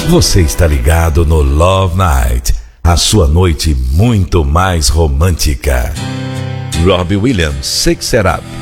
Você está ligado no Love Night, a sua noite muito mais romântica. Robbie Williams, Shake It Up.